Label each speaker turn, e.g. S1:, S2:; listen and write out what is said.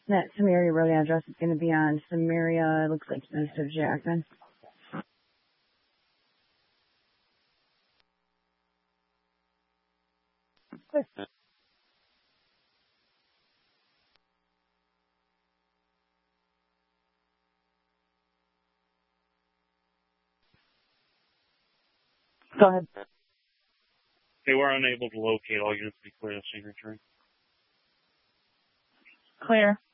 S1: That Samaria Road address is going to be on Samaria, it looks like east of Jackson. Go ahead.
S2: They were unable to locate all units to be clear of signature.
S1: Clear.